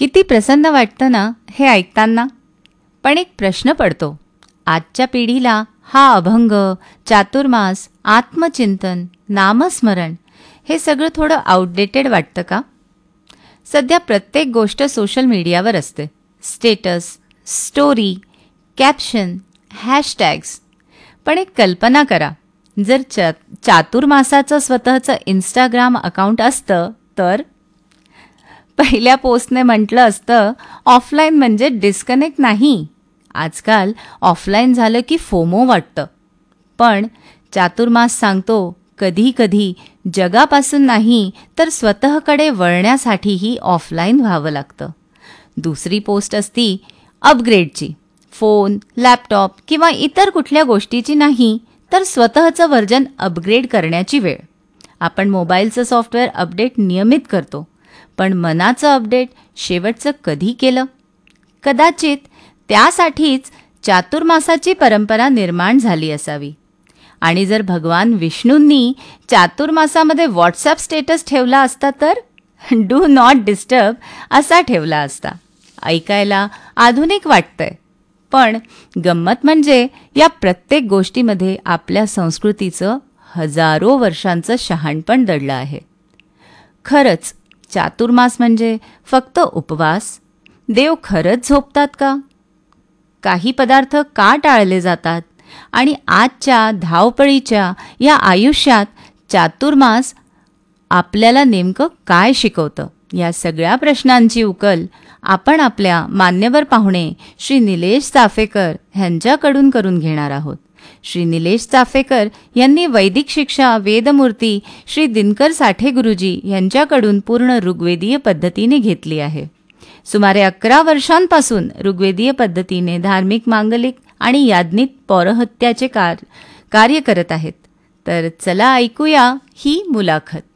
किती प्रसन्न वाटतं ना हे ऐकताना. पण एक प्रश्न पडतो, आजच्या पिढीला हा अभंग, चातुर्मास, आत्मचिंतन, नामस्मरण हे सगळं थोडं आउटडेटेड वाटतं का? सध्या प्रत्येक गोष्ट सोशल मीडियावर असते. Status, story, caption, hashtags. पण एक कल्पना करा, जर चातुर्मासाचं स्वतःचं इंस्टाग्राम अकाउंट असतं तर? पहिल्या पोस्टने म्हटलं असतं, ऑफलाईन म्हणजे डिस्कनेक्ट नाही. आजकाल ऑफलाईन झालं की फोमो वाटतं. पण चातुर्मास सांगतो, कधी कधी जगापासून नाही तर स्वतःकडे वळण्यासाठीही ऑफलाईन व्हावं लागतं. दुसरी पोस्ट असती अपग्रेडची. फोन, लॅपटॉप किंवा इतर कुठल्या गोष्टीची नाही तर स्वतःचं व्हर्जन अपग्रेड करण्याची वेळ. आपण मोबाईलचं सॉफ्टवेअर अपडेट नियमित करतो, पण मनाचं अपडेट शेवटचं कधी केलं? कदाचित त्यासाठीच चातुर्मासाची परंपरा निर्माण झाली असावी. आणि जर भगवान विष्णूंनी चातुर्मासामध्ये व्हॉट्सॲप स्टेटस ठेवला असता तर डू नॉट डिस्टर्ब असा ठेवला असता. ऐकायला आधुनिक वाटतंय, पण गंमत म्हणजे या प्रत्येक गोष्टीमध्ये आपल्या संस्कृतीचं हजारो वर्षांचं शहाणपण दडलं आहे. खरंच चातुर्मास म्हणजे फक्त उपवास? देव खरंच झोपतात का? काही पदार्थ का टाळले जातात? आणि आजच्या धावपळीच्या या आयुष्यात चातुर्मास आपल्याला नेमकं काय शिकवतं? या सगळ्या प्रश्नांची उकल आपण आपल्या मान्यवर पाहुणे श्री निलेश चाफेकर यांच्याकडून करून घेणार आहोत. श्री निलेश चाफेकर यांनी वैदिक शिक्षा वेदमूर्ती श्री दिनकर साठे गुरुजी यांच्याकडून पूर्ण ऋग्वेदीय पद्धतीने घेतली आहे. सुमारे 11 वर्षांपासून ऋग्वेदीय पद्धतीने धार्मिक, मांगलिक आणि याज्ञिक पौरोहित्याचे कार्य करत आहेत. तर चला ऐकूया ही मुलाखत.